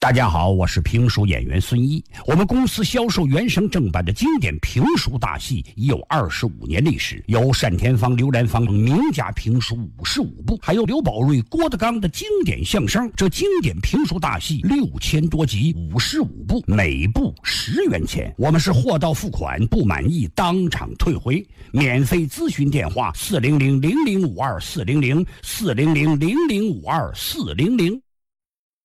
大家好，我是评书演员孙一。我们公司销售原声正版的经典评书大戏已有25年历史，有单田芳、刘兰芳名家评书55部，还有刘宝瑞、郭德纲的经典相声。这经典评书大戏6000多集，55部，每部10元钱。我们是货到付款，不满意当场退回。免费咨询电话：400-0052-400，400-0052-400。